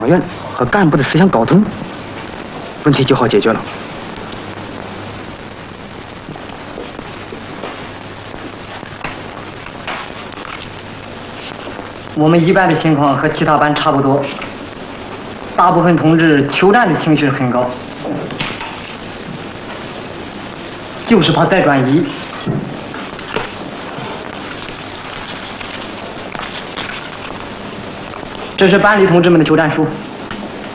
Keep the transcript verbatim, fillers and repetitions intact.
党员和干部的思想沟通，问题就好解决了。我们一班的情况和其他班差不多，大部分同志求战的情绪很高，就是怕再转移。这是班里同志们的求战书。